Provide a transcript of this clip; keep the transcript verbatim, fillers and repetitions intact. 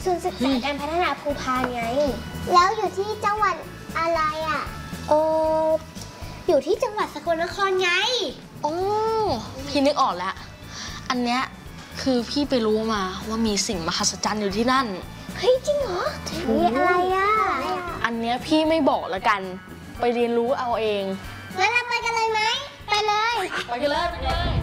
ศูนย์ศึกษาการพัฒนาภูพานไงแล้วอยู่ที่จังหวัดอะไรอ่ะเอออยู่ที่จังหวัดสกลนครไงโอ้พี่นึกออกแล้วอันเนี้ยคือพี่ไปรู้มาว่ามีสิ่งมหัศจรรย์อยู่ที่นั่นเฮ้ยจริงเหรอมีอะไรอ่ะอันเนี้ยพี่ไม่บอกแล้วกันไปเรียนรู้เอาเองงั้นเราไปกันเลยไหมไปเลยไปกันเลยไปเลย